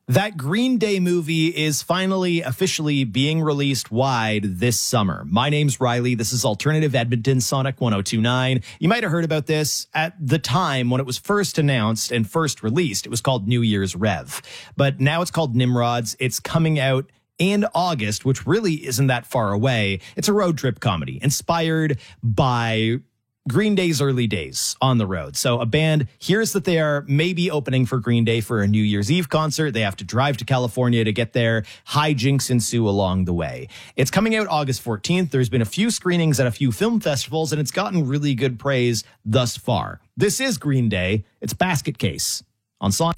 That Green Day movie is finally officially being released wide this summer. My name's Riley. This is Alternative Edmonton Sonic 1029. You might have heard about this at the time when it was first announced and first released. It was called New Year's Rev. But now it's called Nimrods. It's coming out in August, which really isn't that far away. It's a road trip comedy inspired by Green Day's early days on the road. So a band hears that they are maybe opening for Green Day for a New Year's Eve concert. They have to drive to California to get there. Hijinks ensue along the way. It's coming out August 14th. There's been a few screenings at a few film festivals, and it's gotten really good praise thus far. This is Green Day. It's Basket Case on Sonic.